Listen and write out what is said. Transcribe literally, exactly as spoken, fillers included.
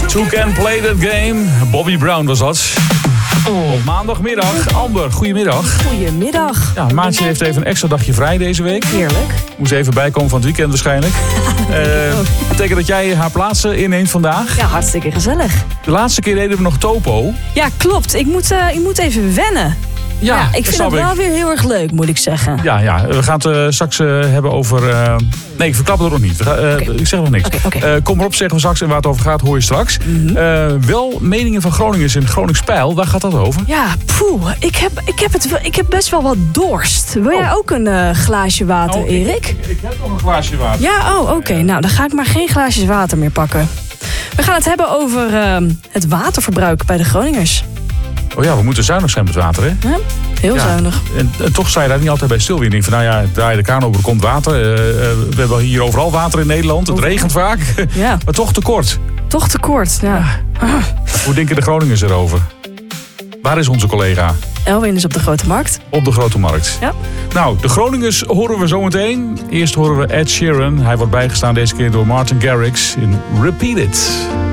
Who Can Play That Game? Bobby Brown was dat. Op maandagmiddag. Amber, goedemiddag. Goedemiddag. Ja, Maartje heeft even een extra dagje vrij deze week. Heerlijk. Moest even bijkomen van het weekend waarschijnlijk. uh, betekent dat jij haar plaatsen inneemt vandaag? Ja, hartstikke gezellig. De laatste keer deden we nog topo. Ja, klopt. Ik moet, uh, ik moet even wennen. Ja, ja ik vind het wel ik. weer heel erg leuk, moet ik zeggen. Ja, ja. We gaan het uh, straks uh, hebben over... Uh... Nee, ik verklap het nog niet. We gaan, uh, okay. Ik zeg nog niks. Okay, okay. Uh, kom erop, zeggen we straks. En waar het over gaat, hoor je straks. Mm-hmm. Uh, wel meningen van Groningers in Gronings Pijl. Waar gaat dat over? Ja, poeh. Ik heb, ik heb, het, ik heb best wel wat dorst. Wil oh. jij ook een uh, glaasje water, oh, Erik? Ik, ik, ik heb nog een glaasje water. Ja, oh, oké. Okay. Nou, dan ga ik maar geen glaasjes water meer pakken. We gaan het hebben over uh, het waterverbruik bij de Groningers. Oh ja, we moeten zuinig zijn met water, hè? Ja, heel ja. zuinig. En, en toch sta je daar niet altijd bij stil. Je denkt van, nou ja, draai de kraan open, er komt water. Uh, uh, we hebben hier overal water in Nederland. Het overal. regent vaak. Ja. Maar toch tekort. Toch tekort, ja. ja. Ah. Hoe denken de Groningers erover? Waar is onze collega? Elwin is op de Grote Markt. Op de Grote Markt. Ja. Nou, de Groningers horen we zometeen. Eerst horen we Ed Sheeran. Hij wordt bijgestaan deze keer door Martin Garrix in Repeat It.